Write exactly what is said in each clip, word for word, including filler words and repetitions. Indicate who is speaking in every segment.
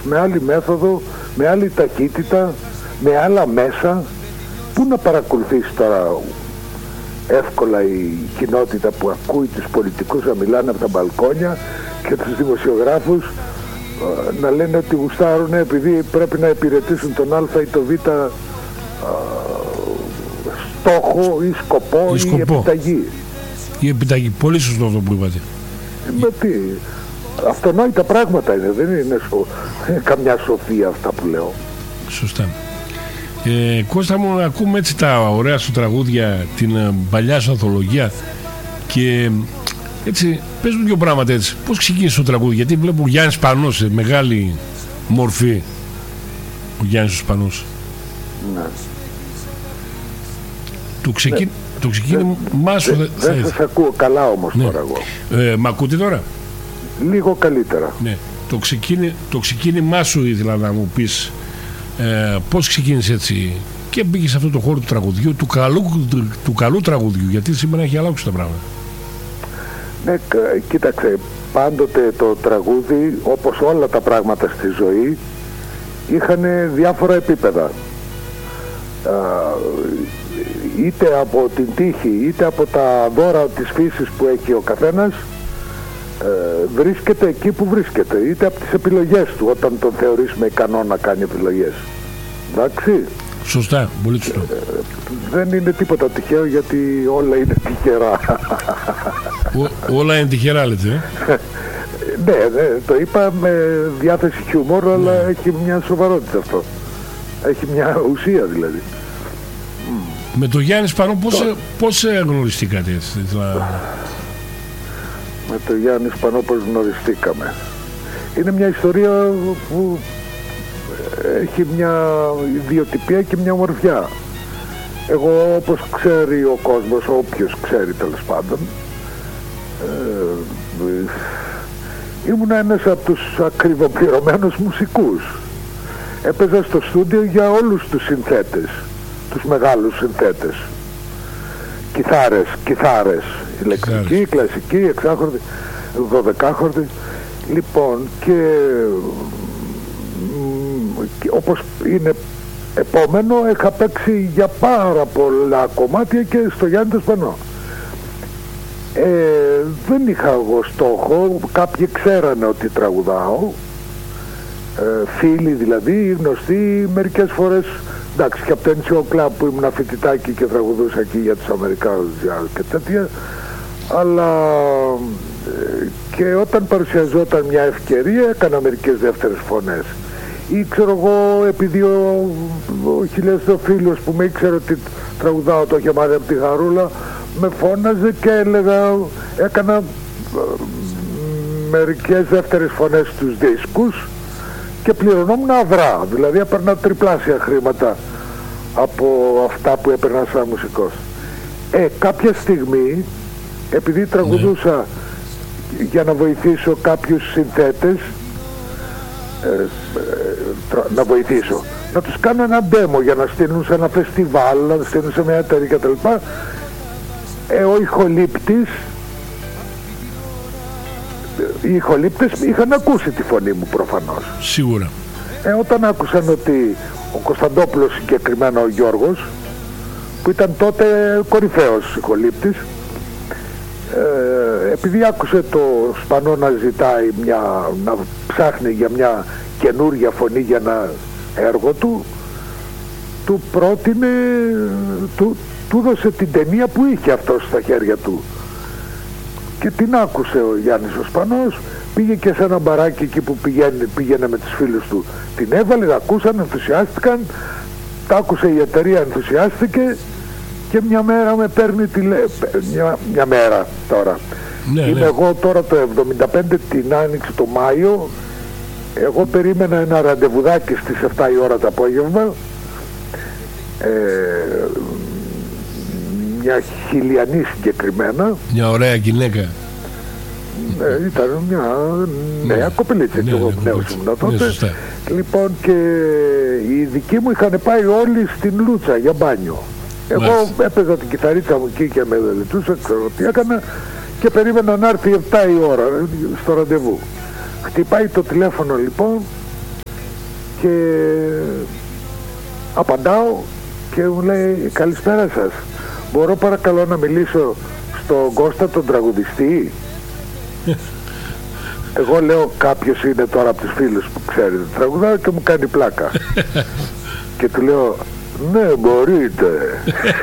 Speaker 1: με άλλη μέθοδο, με άλλη ταχύτητα, με άλλα μέσα. Πού να παρακολουθήσει τώρα εύκολα η κοινότητα που ακούει τους πολιτικούς να μιλάνε από τα μπαλκόνια και τους δημοσιογράφους να λένε ότι γουστάρουν επειδή πρέπει να υπηρετήσουν τον Α ή τον Β στόχο ή σκοπό ή, σκοπό. ή επιταγή.
Speaker 2: Η επιταγή. Πολύ σωστό αυτό που είπατε.
Speaker 1: Με τι, αυτονόητα πράγματα είναι, δεν είναι σο, καμιά σοφία αυτά που λέω.
Speaker 2: Σωστά. Ε, Κώστα μου, ακούμε έτσι τα ωραία σου τραγούδια, την ε, παλιά σου ανθολογία και έτσι, πες μου δύο πράγματα έτσι. Πώς ξεκίνησε το τραγούδι, γιατί βλέπω ο Γιάννης Σπανός, σε μεγάλη μορφή ο Γιάννης ο Σπανός.
Speaker 1: Ναι.
Speaker 2: Το ξεκίνησε... Ναι. Το ξεκίνημα
Speaker 1: δεν
Speaker 2: σου
Speaker 1: δε,
Speaker 2: θα...
Speaker 1: Δεν σας ακούω καλά όμως ναι. τώρα εγώ.
Speaker 2: Ε, μ' ακούτε τώρα?
Speaker 1: Λίγο καλύτερα.
Speaker 2: Ναι. Το, ξεκίνη, το ξεκίνημά σου ήθελα να μου πεις ε, πώς ξεκίνησε έτσι και μπήκε σε αυτό το χώρο του τραγουδιού, του καλού, του, του καλού τραγουδιού, γιατί σήμερα έχει αλλάξει τα πράγματα.
Speaker 1: Ναι, κοίταξε, πάντοτε το τραγούδι, όπως όλα τα πράγματα στη ζωή, είχαν διάφορα επίπεδα. Είτε από την τύχη, είτε από τα δώρα της φύσης που έχει ο καθένας, ε, βρίσκεται εκεί που βρίσκεται, είτε από τις επιλογές του, όταν τον θεωρήσουμε ικανό να κάνει επιλογές. Εντάξει.
Speaker 2: Σωστά, πολύ σωστό.
Speaker 1: Ε, δεν είναι τίποτα τυχαίο, γιατί όλα είναι τυχερά.
Speaker 2: Ό, όλα είναι τυχερά, λέτε. Ε?
Speaker 1: ναι, ναι, το είπα με διάθεση χιούμορ, ναι. αλλά έχει μια σοβαρότητα αυτό. Έχει μια ουσία δηλαδή.
Speaker 2: Με τον Γιάννη Σπανό πώς, το... πώς γνωριστήκατε έτσι? Δηλαδή...
Speaker 1: Με τον Γιάννη Σπανό πώς γνωριστήκαμε? Είναι μια ιστορία που έχει μια ιδιοτυπία και μια ομορφιά. Εγώ, όπως ξέρει ο κόσμος, όποιος ξέρει τέλος πάντων, ε, ήμουν ένας από τους ακριβοπληρωμένους μουσικούς. Έπαιζα στο στούντιο για όλους τους συνθέτες, τους μεγάλους συνθέτες. Κιθάρες, κιθάρες, ηλεκτρική, κλασική, εξάχορδη, δωδεκάχορδη. Λοιπόν, και, και όπως είναι επόμενο, είχα παίξει για πάρα πολλά κομμάτια και στο Γιάννη το Σπανό. Ε, δεν είχα εγώ στόχο, κάποιοι ξέρανε ότι τραγουδάω, ε, φίλοι δηλαδή, γνωστοί, μερικές φορές, εντάξει, και από το Εν Σι Ο Κλαμπ που ήμουν φοιτητάκι και τραγουδούσα εκεί για τους Αμερικάνους και τέτοια, αλλά ε, και όταν παρουσιαζόταν μια ευκαιρία έκανα μερικές δεύτερες φωνές. Ή ξέρω εγώ, επειδή ο, ο χιλιαστό φίλος που με ήξερε ότι τραγουδάω το είχε μάθει από τη Χαρούλα, με φώναζε και έλεγα, έκανα ε, μερικές δεύτερες φωνές στους δίσκους και πληρωνόμουν αδρά, δηλαδή έπαιρνα τριπλάσια χρήματα από αυτά που έπαιρνα σαν μουσικός. Ε, κάποια στιγμή, επειδή τραγουδούσα ναι. για να βοηθήσω κάποιους συνθέτες, ε, ε, να βοηθήσω, να τους κάνω ένα demo για να στείλουν σε ένα φεστιβάλ, να στείλουν σε μια εταιρεία κτλ. Ε, ο ηχολήπτης, οι ηχολήπτες είχαν ακούσει τη φωνή μου προφανώς.
Speaker 2: Σίγουρα.
Speaker 1: Ε, όταν άκουσαν ότι ο Κωνσταντόπουλος, συγκεκριμένα ο Γιώργος, που ήταν τότε κορυφαίος ηχολήπτης, ε, επειδή άκουσε το Σπανό να ζητάει μια, να ψάχνει για μια καινούργια φωνή για ένα έργο του, του πρότεινε, του, του δώσε την ταινία που είχε αυτός στα χέρια του. Και την άκουσε ο Γιάννης ο Σπανός, πήγε και σε ένα μπαράκι εκεί που πηγαίνει, πήγαινε με τους φίλους του. Την έβαλε, ακούσαν, ενθουσιάστηκαν, τα άκουσε η εταιρεία, ενθουσιάστηκε και μια μέρα με παίρνει τηλε... μια, μια μέρα τώρα. Ναι, Είμαι ναι. εγώ τώρα το εβδομήντα πέντε, την άνοιξε το Μάιο, εγώ περίμενα ένα ραντεβουδάκι στις επτά η ώρα το απόγευμα, ε, μια χιλιανή συγκεκριμένα.
Speaker 2: Μια ωραία γυναίκα.
Speaker 1: Ναι, ήταν μια νέα ναι. κοπελίτσα και ναι, εγώ ναι, νέος ήμουν τότε. Ναι, λοιπόν, και οι δικοί μου είχαν πάει όλοι στην Λούτσα για μπάνιο. Εγώ Μάλιστα. έπαιζα την κιθαρίτσα μου εκεί και με δελετούσα, ξέρω τι έκανα και περίμενα να έρθει επτά η ώρα στο ραντεβού. Χτυπάει το τηλέφωνο λοιπόν και απαντάω και μου λέει καλησπέρα σας, μπορώ παρακαλώ να μιλήσω στον Κώστα τον τραγουδιστή? Εγώ λέω κάποιος είναι τώρα από τους φίλους που ξέρετε τραγουδάω και μου κάνει πλάκα. Και του λέω ναι μπορείτε.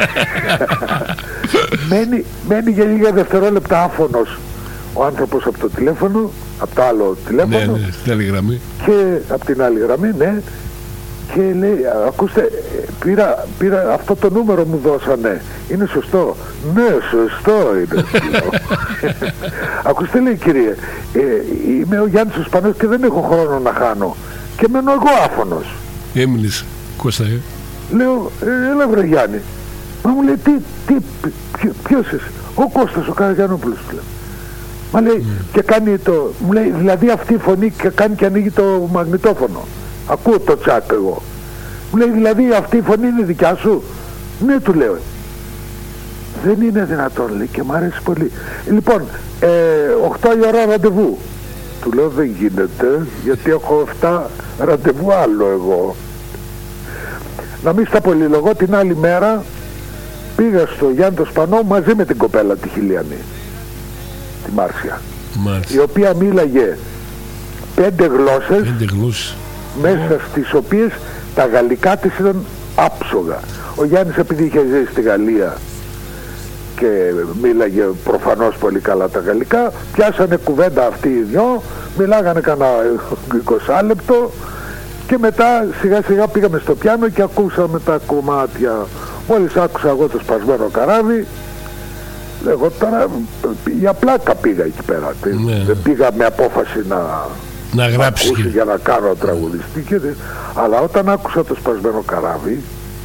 Speaker 1: μένει, μένει για λίγα δευτερόλεπτα άφωνος ο άνθρωπος από το τηλέφωνο, από το άλλο τηλέφωνο.
Speaker 2: Ναι, ναι, στην άλλη γραμμή.
Speaker 1: Και από την άλλη γραμμή, ναι. Και λέει, ακούστε, πήρα, πήρα αυτό το νούμερο μου δώσανε. Είναι σωστό? Ναι, σωστό είναι. Ακούστε, λέει, κύριε, ε, είμαι ο Γιάννης ο Σπανός και δεν έχω χρόνο να χάνω. Και μένω εγώ άφωνος.
Speaker 2: Έμεινες, Κώστα, ε.
Speaker 1: Λέω, ε, έλα βρε Γιάννη. Μα μου λέει, τι, τι, ποιο, ποιος είσαι? Ο Κώστας, ο Καραγιαννόπουλος, του λέω. Μα λέει, mm. και κάνει το, μου λέει, δηλαδή αυτή η φωνή και κάνει και ανοίγει το μαγνητόφωνο. Ακούω το τσάκ εγώ. Μου λέει, δηλαδή αυτή η φωνή είναι δικιά σου? Ναι, του λέω. Δεν είναι δυνατόν, λέει, και μ' αρέσει πολύ. Λοιπόν, ε, οκτώ η ώρα ραντεβού. Του λέω, δεν γίνεται, γιατί έχω εφτά ραντεβού άλλο εγώ. Να μην στα πολυλογώ, την άλλη μέρα πήγα στο Γιάννη το Σπανό μαζί με την κοπέλα τη Χιλιανή, τη Μάρσια, Μάρσια, η οποία μίλαγε πέντε γλώσσες,
Speaker 2: πέντε γλώσσες,
Speaker 1: μέσα στις οποίες τα γαλλικά της ήταν άψογα. Ο Γιάννης, επειδή είχε ζήσει στη Γαλλία και μίλαγε προφανώς πολύ καλά τα γαλλικά, πιάσανε κουβέντα αυτοί οι δυο, μιλάγανε κανένα είκοσι λεπτό και μετά σιγά σιγά πήγαμε στο πιάνο και ακούσαμε τα κομμάτια. Μόλις άκουσα εγώ το σπασμένο καράβι, εγώ τώρα για πλάκα πήγα εκεί πέρα. Ναι. Δεν πήγα με απόφαση να,
Speaker 2: να γράψει
Speaker 1: ακούσει για να κάνω τραγουδιστή. Και, αλλά όταν άκουσα το σπασμένο καράβι,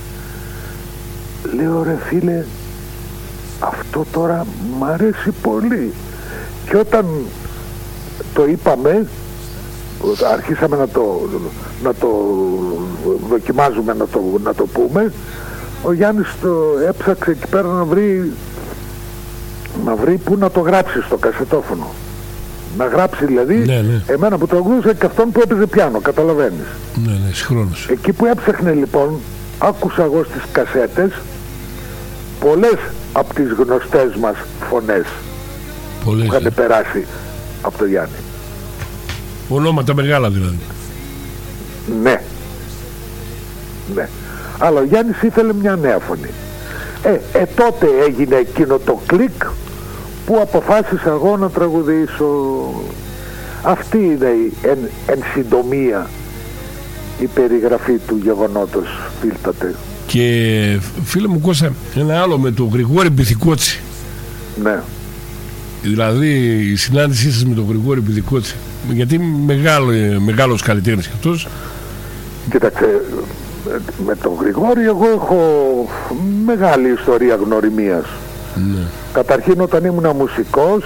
Speaker 1: λέω ρε φίλε, αυτό τώρα μ' αρέσει πολύ. Και όταν το είπαμε, αρχίσαμε να το, να το δοκιμάζουμε, να το, να το πούμε, ο Γιάννης το έψαξε εκεί πέρα να βρει, να βρει που να το γράψει στο κασετόφωνο. Να γράψει δηλαδή, ναι, ναι, εμένα που τραγουδούσα και αυτόν που έπαιζε πιάνο, καταλαβαίνεις.
Speaker 2: Ναι, ναι, συγχρόνως.
Speaker 1: Εκεί που έψαχνε λοιπόν, άκουσα εγώ στις κασέτες πολλές από τις γνωστές μας φωνές πολλές, που είχαν ε. περάσει από το Γιάννη.
Speaker 2: Ονόματα μεγάλα δηλαδή.
Speaker 1: Ναι. Ναι. Αλλά ο Γιάννης ήθελε μια νέα φωνή. Ε, ε, τότε έγινε εκείνο το κλικ που αποφάσισα εγώ να τραγουδήσω. Αυτή είναι η, εν, εν συντομία η περιγραφή του γεγονότος, φίλτατε.
Speaker 2: Και φίλε μου Κώστα, ένα άλλο με τον Γρηγόρη Μπιθικότσι.
Speaker 1: Ναι.
Speaker 2: Δηλαδή η συνάντησή σας με τον Γρηγόρη Μπιθικότσι, γιατί μεγάλο, μεγάλος καλλιτέχνης και αυτός.
Speaker 1: Κοίταξε, με τον Γρηγόρη εγώ έχω μεγάλη ιστορία γνωριμίας.
Speaker 2: Ναι.
Speaker 1: Καταρχήν όταν ήμουν μουσικός,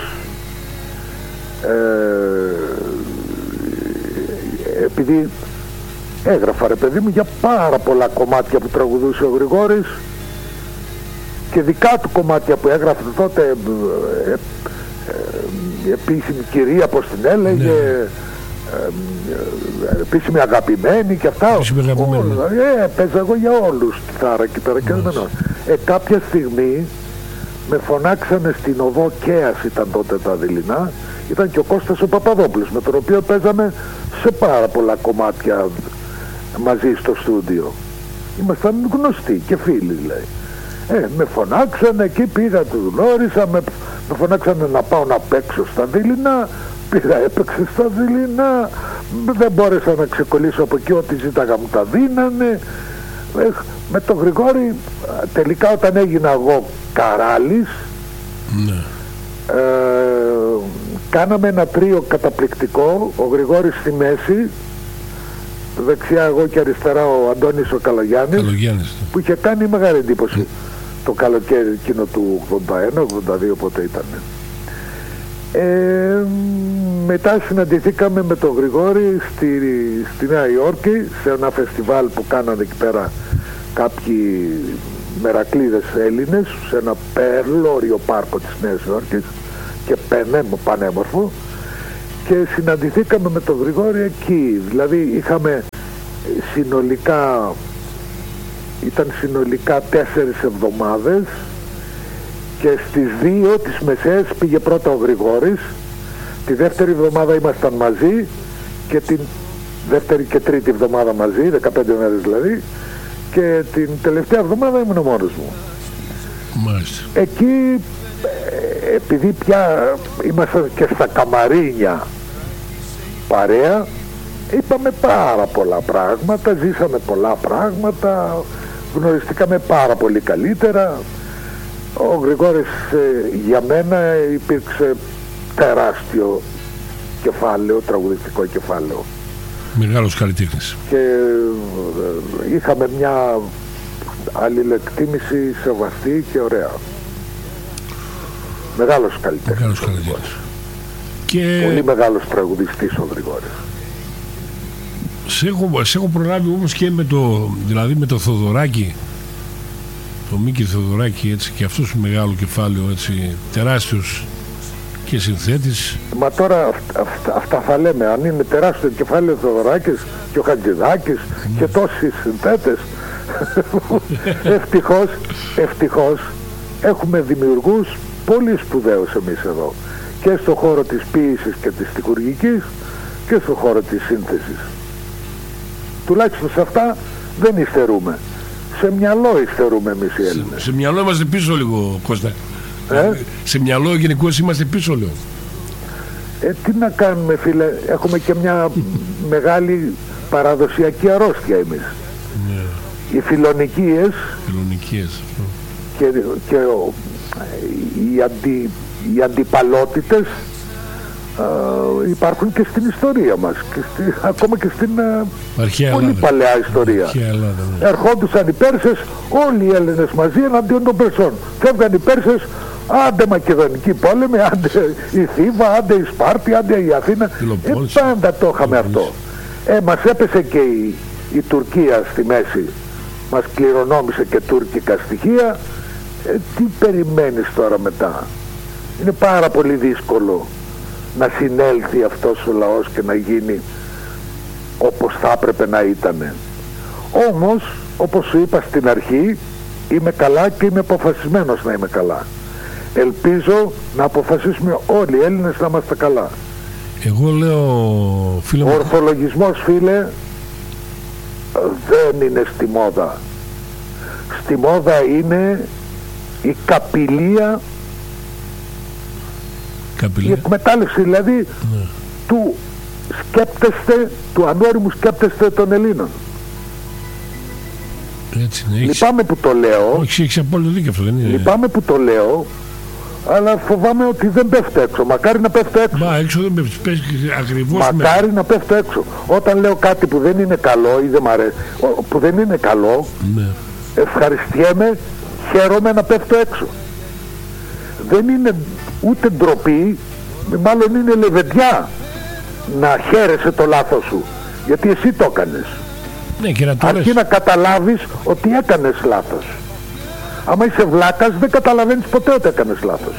Speaker 1: ε, επειδή έγραφα ρε παιδί μου για πάρα πολλά κομμάτια που τραγουδούσε ο Γρηγόρης και δικά του κομμάτια που έγραφε τότε, ε, ε, ε, επίσημη κυρία πως την έλεγε, ναι, ε, ε, επίσημη αγαπημένη και αυτά.
Speaker 2: Επίσημη αγαπημένη.
Speaker 1: Ε, παίζα εγώ για όλους τη θάρα και πέρα και δεν ε, κάποια στιγμή με φωνάξανε στην οδό Κέας, ήταν τότε τα δειλινά, ήταν και ο Κώστας ο Παπαδόπουλος με τον οποίο παίζαμε σε πάρα πολλά κομμάτια μαζί στο στούντιο. Ήμασταν γνωστοί και φίλοι λέει. Ε, με φωνάξανε, εκεί πήγα, του γνώρισα, με, με φωνάξανε να πάω να παίξω στα δειλινά, πήγα, έπαιξε στα δειλινά, δεν μπόρεσα να ξεκολλήσω από εκεί, ό,τι ζήταγα μου τα δίνανε. Ε, με τον Γρηγόρη τελικά όταν έγινα εγώ Καράλης,
Speaker 2: ναι,
Speaker 1: ε, κάναμε ένα τρίο καταπληκτικό, ο Γρηγόρης στη μέση, δεξιά εγώ και αριστερά ο Αντώνης ο Καλογιάννης,
Speaker 2: Καλογιάννης,
Speaker 1: που είχε κάνει μεγάλη εντύπωση το καλοκαίρι εκείνο του ογδόντα ένα ογδόντα δύο πότε ήταν. Ε, μετά συναντηθήκαμε με τον Γρηγόρη στη, στη Νέα Υόρκη σε ένα φεστιβάλ που κάνανε εκεί πέρα κάποιοι μερακλείδες Έλληνες σε ένα περλώριο πάρκο της Νέας Υόρκης και πανέμορφο, πανέμορφο, και συναντηθήκαμε με τον Γρηγόρη εκεί. Δηλαδή είχαμε συνολικά ήταν συνολικά τέσσερις εβδομάδες και στις δύο τις μεσαίες πήγε πρώτα ο Γρηγόρης, τη δεύτερη εβδομάδα ήμασταν μαζί και την δεύτερη και τρίτη εβδομάδα μαζί, δεκαπέντε μέρες δηλαδή, και την τελευταία εβδομάδα ήμουν μόνος μου.
Speaker 2: Μάλιστα.
Speaker 1: Εκεί επειδή πια ήμασταν και στα καμαρίνια παρέα, είπαμε πάρα πολλά πράγματα, ζήσαμε πολλά πράγματα, γνωριστήκαμε πάρα πολύ καλύτερα. Ο Γρηγόρης ε, για μένα υπήρξε τεράστιο κεφάλαιο, τραγουδιστικό κεφάλαιο.
Speaker 2: Μεγάλος καλλιτέχνης.
Speaker 1: Και ε, είχαμε μια αλληλεκτίμηση σεβαστή και ωραία. Μεγάλος καλλιτέχνης.
Speaker 2: Μεγάλος καλλιτέχνης. Και...
Speaker 1: πολύ μεγάλος τραγουδιστής ο Γρηγόρης.
Speaker 2: Σε έχω, σε έχω προλάβει όμως και με το, δηλαδή με το Θοδωράκη, το Μίκη Θοδωράκη, έτσι, και αυτός μεγάλο κεφάλαιο, έτσι, τεράστιος και συνθέτης.
Speaker 1: Μα τώρα αυ, αυ, αυτά θα λέμε, αν είναι τεράστιο κεφάλαιο ο Θοδωράκης και ο Χατζηδάκης mm. και τόσοι συνθέτες. ευτυχώς, ευτυχώς έχουμε δημιουργούς πολύ σπουδαίους εμείς εδώ, και στον χώρο της ποίησης και της τυχουργικής και στον χώρο της σύνθεσης. Τουλάχιστον σε αυτά δεν υστερούμε. Σε μυαλό υστερούμε εμείς οι Έλληνες.
Speaker 2: Σε, σε μυαλό είμαστε πίσω λίγο, Κώστα. Ε? Σε μυαλό γενικώς είμαστε πίσω λίγο.
Speaker 1: Ε, τι να κάνουμε, φίλε, έχουμε και μια μεγάλη παραδοσιακή αρρώστια εμείς. Yeah. Οι φιλονικίες,
Speaker 2: φιλονικίες.
Speaker 1: και, και ο, οι, αντι, οι αντιπαλότητες Uh, υπάρχουν και στην ιστορία μας και στη, ακόμα και στην uh, πολύ Ελλάδα. Παλαιά ιστορία. Ελλάδα, ναι. Ερχόντουσαν οι Πέρσες, όλοι οι Έλληνες μαζί εναντίον των Περσών. Φεύγαν οι Πέρσες, άντε Μακεδονική πόλεμη, άντε η Θήβα, άντε η Σπάρτη, άντε η Αθήνα. Ε, πάντα το είχαμε αυτό. Ε, μας έπεσε και η, η Τουρκία στη μέση, μας κληρονόμησε και τουρκικά στοιχεία. Ε, τι περιμένεις τώρα μετά? Είναι πάρα πολύ δύσκολο να συνέλθει αυτός ο λαός και να γίνει όπως θα έπρεπε να ήτανε. Όμως, όπως σου είπα στην αρχή, είμαι καλά και είμαι αποφασισμένος να είμαι καλά. Ελπίζω να αποφασίσουμε όλοι οι Έλληνες να είμαστε καλά.
Speaker 2: Εγώ λέω, φίλε μου...
Speaker 1: Ο ορθολογισμός, φίλε, δεν είναι στη μόδα. Στη μόδα είναι η καπηλεία, η εκμετάλλευση δηλαδή ναι. του σκέπτεστε, του ανώριμου σκέπτεστε των Ελλήνων.
Speaker 2: Έτσι, ναι,
Speaker 1: λυπάμαι που το λέω.
Speaker 2: Όχι, έχεις απόλυτο δίκιο αυτό, δεν είναι.
Speaker 1: Λυπάμαι που το λέω, αλλά φοβάμαι ότι δεν πέφτω έξω. Μακάρι να πέφτω έξω.
Speaker 2: Μα έξω δεν πέφτει, πέφτει ακριβώς.
Speaker 1: Μακάρι
Speaker 2: με...
Speaker 1: να πέφτω έξω. Όταν λέω κάτι που δεν είναι καλό ή δεν μ' αρέσει, που δεν είναι καλό, ναι. ευχαριστιέμαι, χαίρομαι να πέφτω έξω. Δεν είναι ούτε ντροπή, μάλλον είναι λεβεντιά να χαίρεσαι το λάθος σου, γιατί εσύ το έκανες.
Speaker 2: Ναι, και να το
Speaker 1: αρκεί
Speaker 2: λες.
Speaker 1: να καταλάβεις ότι έκανες λάθος. Άμα είσαι βλάκας δεν καταλαβαίνεις ποτέ ότι έκανες λάθος.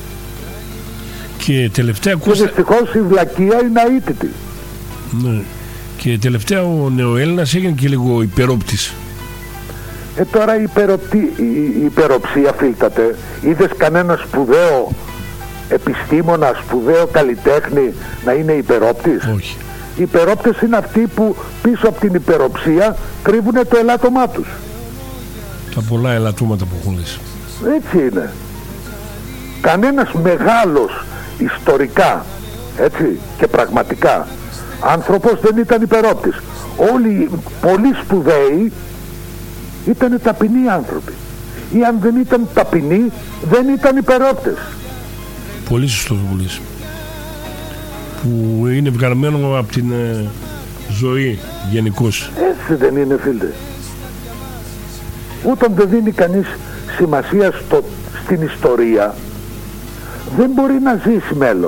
Speaker 2: Και τελευταία
Speaker 1: και δυστυχώς η βλακεία είναι αίτητη.
Speaker 2: Ναι. Και τελευταία ο νεοέλληνας έγινε και λίγο υπερόπτης.
Speaker 1: Ε, τώρα η, υπεροπτή, η, η υπεροψία, φίλτατε, είδες κανένα σπουδαίο επιστήμονα, σπουδαίο καλλιτέχνη να είναι υπερόπτης?
Speaker 2: Όχι.
Speaker 1: Οι υπερόπτες είναι αυτοί που πίσω από την υπεροψία κρύβουν το ελάττωμά τους.
Speaker 2: Τα πολλά ελαττώματα που έχουν λες.
Speaker 1: Έτσι είναι. Κανένας μεγάλος ιστορικά, έτσι, και πραγματικά άνθρωπος δεν ήταν υπερόπτης. Όλοι οι πολύ σπουδαίοι ήταν ταπεινοί άνθρωποι. Ή αν δεν ήταν ταπεινοί, δεν ήταν υπερόπτες.
Speaker 2: Πολύ σωστό το πουλής. Που είναι βγαλμένο από την ε, ζωή γενικώς.
Speaker 1: Έτσι δεν είναι, φίλε? Όταν δεν δίνει κανείς σημασία στο, στην ιστορία, δεν μπορεί να ζήσει μέλλον.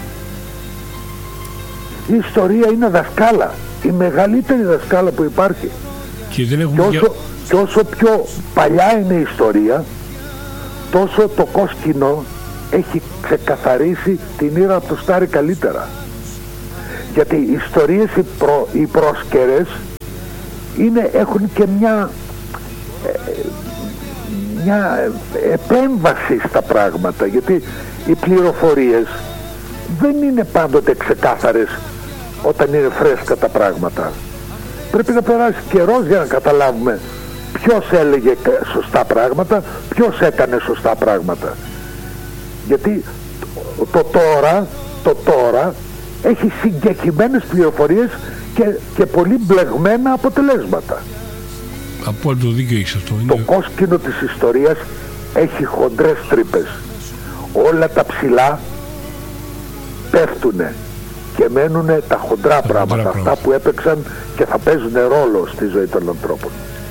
Speaker 1: Η ιστορία είναι δασκάλα, η μεγαλύτερη δασκάλα που υπάρχει.
Speaker 2: Και, δεν έχουμε
Speaker 1: και, όσο,
Speaker 2: για...
Speaker 1: και όσο πιο παλιά είναι η ιστορία, τόσο το κόσκινο έχει ξεκαθαρίσει την ήρα από το στάρι καλύτερα. Γιατί οι ιστορίες οι, προ, οι πρόσκαιρες είναι, έχουν και μια, ε, μια επέμβαση στα πράγματα, γιατί οι πληροφορίες δεν είναι πάντοτε ξεκάθαρες όταν είναι φρέσκα τα πράγματα. Πρέπει να περάσει καιρός για να καταλάβουμε ποιος έλεγε σωστά πράγματα, ποιος έκανε σωστά πράγματα. Γιατί το τώρα, το τώρα έχει συγκεκριμένες πληροφορίες και, και πολύ μπλεγμένα αποτελέσματα.
Speaker 2: Απόλυτο δίκιο έχεις αυτό.
Speaker 1: Το είναι... κόσκινο της ιστορίας έχει χοντρές τρύπες. Όλα τα ψηλά πέφτουνε και μένουνε τα χοντρά τα πράγματα, χοντρά αυτά που έπαιξαν και θα παίζουν ρόλο στη ζωή των ανθρώπων.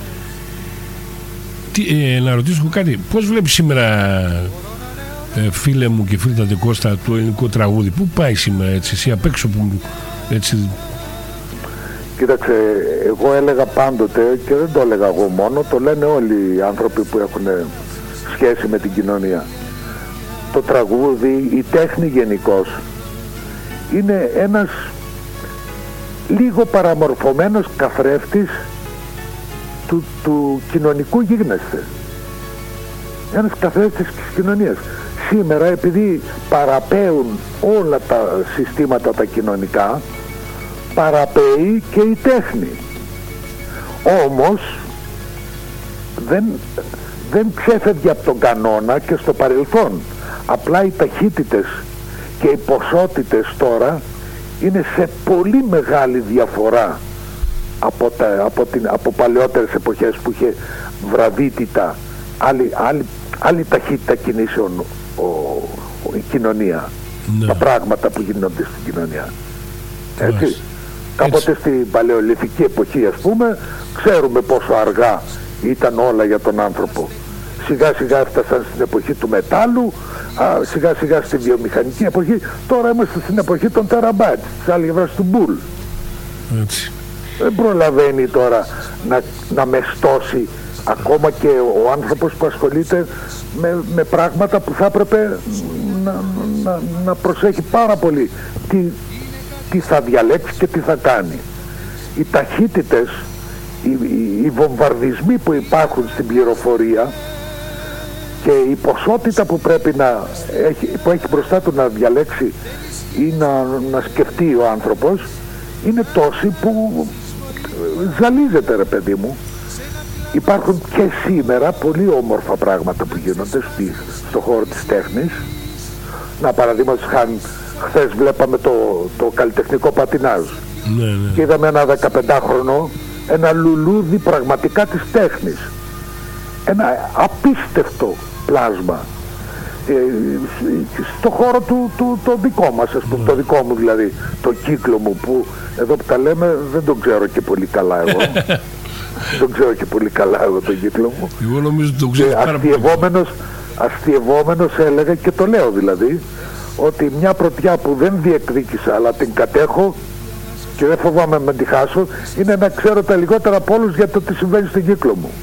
Speaker 2: Τι, ε, να ρωτήσω κάτι, πώς βλέπεις σήμερα, ε, φίλε μου και φίλε Τάντε Κώστα, το ελληνικό τραγούδι, πού πάει σήμερα, έτσι, εσύ απ' έξω που έτσι...
Speaker 1: Κοίταξε, εγώ έλεγα πάντοτε, και δεν το έλεγα εγώ μόνο, το λένε όλοι οι άνθρωποι που έχουν σχέση με την κοινωνία. Το τραγούδι, η τέχνη γενικώς, είναι ένας λίγο παραμορφωμένος καθρέφτης του, του κοινωνικού γίγνεσθε. Ένας καθρέφτης της κοινωνίας. Σήμερα, επειδή παραπέουν όλα τα συστήματα τα κοινωνικά, παραπέει και η τέχνη. Όμως δεν, δεν ξέφευγε από τον κανόνα και στο παρελθόν. Απλά οι ταχύτητες και οι ποσότητες τώρα είναι σε πολύ μεγάλη διαφορά από, τα, από, την, από παλαιότερες εποχές που είχε βραδύτητα, άλλη, άλλη, άλλη ταχύτητα κινήσεων ο, ο, η κοινωνία, ναι. Τα πράγματα που γίνονται στην κοινωνία. Έτσι. Έτσι. Κάποτε στην παλαιολιθική εποχή, ας πούμε, ξέρουμε πόσο αργά ήταν όλα για τον άνθρωπο. Σιγά σιγά έφτασαν στην εποχή του μετάλλου, α, σιγά σιγά στη βιομηχανική εποχή. Τώρα είμαστε στην εποχή των τεραμπάιτ, της άλγεβρας του Μπουλ.
Speaker 2: Έτσι.
Speaker 1: Δεν προλαβαίνει τώρα να, να μεστώσει ακόμα και ο άνθρωπος που ασχολείται με, με πράγματα που θα έπρεπε να, να, να προσέχει πάρα πολύ τι, τι θα διαλέξει και τι θα κάνει. Οι ταχύτητες, οι, οι, οι βομβαρδισμοί που υπάρχουν στην πληροφορία και η ποσότητα που πρέπει να έχει, που έχει μπροστά του να διαλέξει ή να, να σκεφτεί ο άνθρωπος είναι τόση που ζαλίζεται, ρε παιδί μου. Υπάρχουν και σήμερα πολύ όμορφα πράγματα που γίνονται στη, στο χώρο της τέχνης. Να, παραδείγματος χάνει, χθες βλέπαμε το, το καλλιτεχνικό πατινάζ.
Speaker 2: Ναι, ναι.
Speaker 1: Και είδαμε ένα δεκαπεντάχρονο, ένα λουλούδι πραγματικά της τέχνης. Ένα απίστευτο πλάσμα. Ε, στο χώρο του, του το δικό μας, ας πούμε, mm. το δικό μου δηλαδή, το κύκλο μου, που εδώ που τα λέμε δεν τον ξέρω και πολύ καλά εγώ. Δεν τον ξέρω και πολύ καλά εγώ τον κύκλο μου.
Speaker 2: Εγώ νομίζω τον ξέρω πάρα
Speaker 1: αστειευόμενος, αστειευόμενος έλεγα, και το λέω δηλαδή, ότι μια πρωτιά που δεν διεκδίκησα αλλά την κατέχω και δεν φοβάμαι να τη χάσω, είναι να ξέρω τα λιγότερα από όλους για το τι συμβαίνει στον κύκλο μου.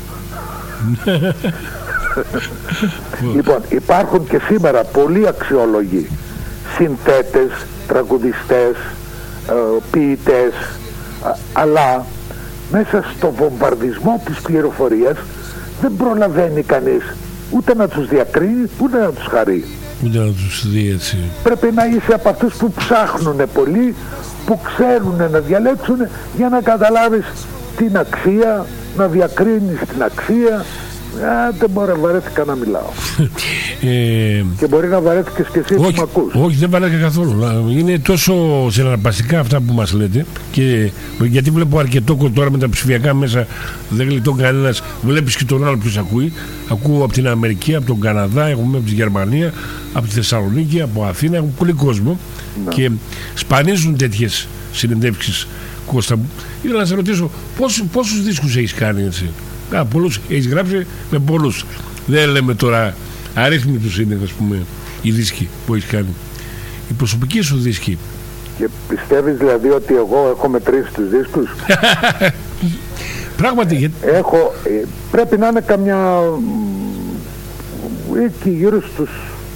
Speaker 1: Λοιπόν, υπάρχουν και σήμερα πολλοί αξιόλογοι συνθέτες, τραγουδιστές, ε, ποιητές, α, αλλά μέσα στο βομβαρδισμό της πληροφορίας δεν προλαβαίνει κανείς ούτε να τους διακρίνει ούτε να τους χαρεί.
Speaker 2: Ούτε να τους δει έτσι.
Speaker 1: Πρέπει να είσαι από αυτούς που ψάχνουν πολύ, που ξέρουν να διαλέξουν για να καταλάβεις την αξία, να διακρίνεις την αξία. Α, δεν μπορεί να βαρέθηκα να μιλάω. ε, και μπορεί να βαρέθηκες και εσύ που μ' ακούς.
Speaker 2: Όχι, δεν βαρέθηκα καθόλου. Είναι τόσο συναρπαστικά αυτά που μας λέτε. Και, γιατί βλέπω αρκετό τώρα με τα ψηφιακά μέσα, δεν γλιτώ κανένας. Βλέπεις και τον άλλο που σε ακούει. Ακούω από την Αμερική, από τον Καναδά, έχουμε από τη Γερμανία, από τη Θεσσαλονίκη, από Αθήνα. Έχουν πολύ κόσμο. Να. Και σπανίζουν τέτοιες συνεντεύξεις, Κώστα μου. Ήθελα να σε ρωτήσω πόσους, πόσους δίσκους έχεις κάνει, έτσι? Α, πολλούς έχεις γράψει, με πολλούς. Δεν λέμε τώρα αρρύθμιτους είναι, ας πούμε, οι δίσκοι που έχεις κάνει. Οι προσωπικοί σου δίσκοι.
Speaker 1: Και πιστεύεις δηλαδή ότι εγώ έχω μετρήσει τους δίσκους?
Speaker 2: Πράγματι. Γιατί...
Speaker 1: Έχω, ε, πρέπει να είναι καμιά εκεί γύρω στους,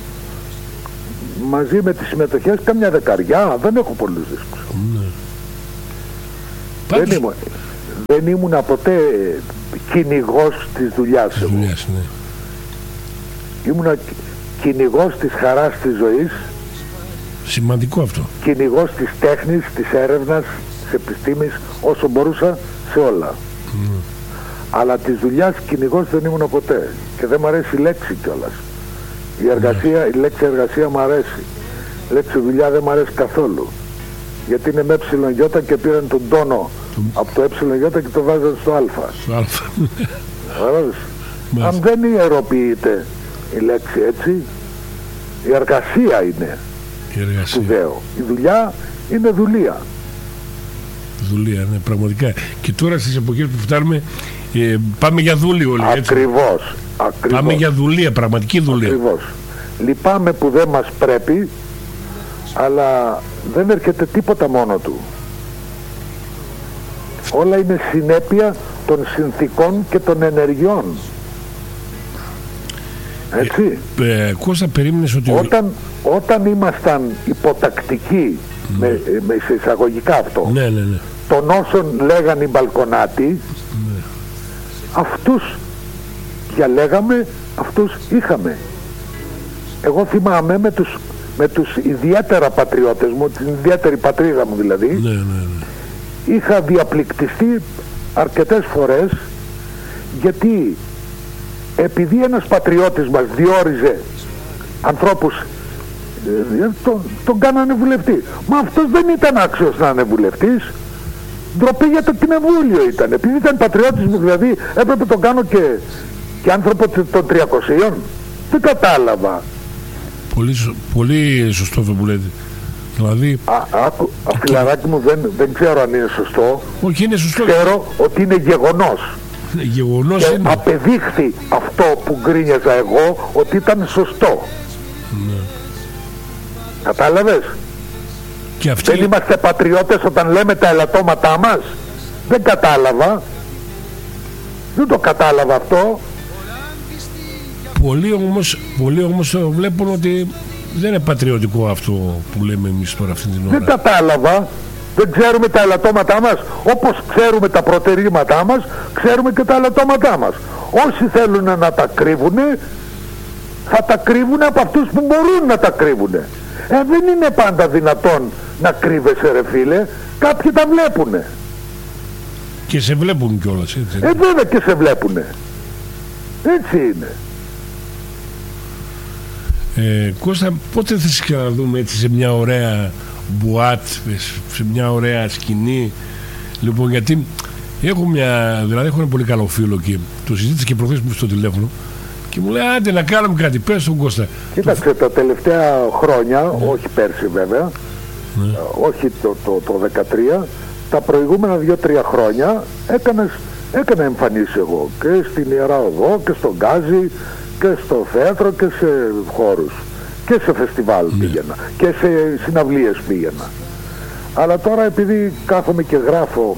Speaker 1: μαζί με τις συμμετοχές, καμιά δεκαριά. Δεν έχω πολλούς δίσκους.
Speaker 2: Ναι.
Speaker 1: Δεν, είμαι, δεν ήμουνα ποτέ κυνηγός της δουλειάς.
Speaker 2: Της δουλειάς, ναι.
Speaker 1: Ήμουνα κυνηγός της χαράς της ζωής.
Speaker 2: Σημαντικό αυτό.
Speaker 1: Κυνηγός της τέχνης, της έρευνας, της επιστήμης, όσο μπορούσα σε όλα. Mm. Αλλά της δουλειάς κυνηγός δεν ήμουν ποτέ. Και δεν μου αρέσει η λέξη κιόλας. Η εργασία, mm. η λέξη εργασία μου αρέσει. Η λέξη δουλειά δεν μου αρέσει καθόλου. Γιατί είναι με ε και πήραν τον τόνο mm. από το ε και το βάζαν στο α.
Speaker 2: Στο α.
Speaker 1: Αν δεν ιεροποιείται η λέξη έτσι, η εργασία είναι σπουδαίο. Η δουλειά είναι δουλεία.
Speaker 2: Δουλεία, ναι, πραγματικά. Και τώρα στις εποχές που φτάνουμε, ε, πάμε για δούλοι όλοι, έτσι.
Speaker 1: Ακριβώς, ακριβώς.
Speaker 2: Πάμε για δουλεία, πραγματική δουλεία.
Speaker 1: Ακριβώς. Λυπάμαι που δεν μας πρέπει, αλλά δεν έρχεται τίποτα μόνο του. Όλα είναι συνέπεια των συνθήκων και των ενεργειών. Έτσι.
Speaker 2: Ε, ε, Κώστα, περίμενες ότι...
Speaker 1: Όταν, όταν ήμασταν υποτακτικοί, ναι. με, με εισαγωγικά αυτό,
Speaker 2: ναι, ναι, ναι.
Speaker 1: των όσων λέγαν οι μπαλκονάτοι,
Speaker 2: ναι.
Speaker 1: αυτούς διαλέγαμε, αυτούς είχαμε. Εγώ θυμάμαι με τους, με τους ιδιαίτερα πατριώτες μου, την ιδιαίτερη πατρίδα μου δηλαδή,
Speaker 2: ναι, ναι, ναι.
Speaker 1: είχα διαπληκτιστεί αρκετές φορές, γιατί επειδή ένας πατριώτης μας διόριζε ανθρώπους, ε, τον, τον κάνανε βουλευτή. Μα αυτός δεν ήταν άξιος να είναι βουλευτής. Ντροπή για το κοινοβούλιο ήταν. Επειδή ήταν πατριώτης μου δηλαδή, έπρεπε τον κάνω και, και άνθρωπο των τριακοσίων. Δεν κατάλαβα.
Speaker 2: Πολύ, πολύ σωστό αυτό που λέτε. Δηλαδή...
Speaker 1: Α, άκου, α, φιλαράκι μου, δεν, δεν ξέρω αν είναι σωστό.
Speaker 2: Όχι, είναι σωστό.
Speaker 1: Ξέρω ότι είναι γεγονός.
Speaker 2: Γεγονός
Speaker 1: και
Speaker 2: είναι.
Speaker 1: απεδείχθη αυτό που γκρίνιαζα εγώ ότι ήταν σωστό.
Speaker 2: Ναι.
Speaker 1: Κατάλαβες?
Speaker 2: Και αυτή...
Speaker 1: Δεν είμαστε πατριώτες όταν λέμε τα ελαττώματά μας? Δεν κατάλαβα. Δεν το κατάλαβα αυτό.
Speaker 2: Πολλοί όμως, πολλοί όμως το βλέπουν ότι δεν είναι πατριωτικό αυτό που λέμε εμείς τώρα αυτή την ώρα.
Speaker 1: Δεν κατάλαβα. Δεν ξέρουμε τα ελαττώματά μας. Όπως ξέρουμε τα προτερήματά μας, ξέρουμε και τα ελαττώματά μας. Όσοι θέλουν να τα κρύβουν, θα τα κρύβουν από αυτούς που μπορούν να τα κρύβουν. Ε, δεν είναι πάντα δυνατόν να κρύβεσαι, ρε φίλε. Κάποιοι τα βλέπουνε.
Speaker 2: Και σε βλέπουν κιόλας, έτσι.
Speaker 1: Ε, βέβαια και σε βλέπουνε. Έτσι είναι.
Speaker 2: Ε, Κώστα, πότε θες και να δούμε έτσι σε μια ωραία μπουάτ, σε μια ωραία σκηνή? Λοιπόν, γιατί έχω μια, δηλαδή έχω ένα πολύ καλό φίλο και το συζήτησα και προχθές μου στο τηλέφωνο και μου λέει, άντε να κάνουμε κάτι, πες τον Κώστα.
Speaker 1: Κοίταξε, το... τα τελευταία χρόνια, ναι. όχι πέρσι βέβαια, ναι. όχι το, το, το δεκατρία, τα προηγούμενα δύο-τρία χρόνια έκανες, έκανα εμφανίσεις εγώ και στην Ιερά Οδό και στον Γκάζι και στο θέατρο και σε χώρους και σε φεστιβάλ ναι. πήγαινα και σε συναυλίες πήγαινα. Αλλά τώρα επειδή κάθομαι και γράφω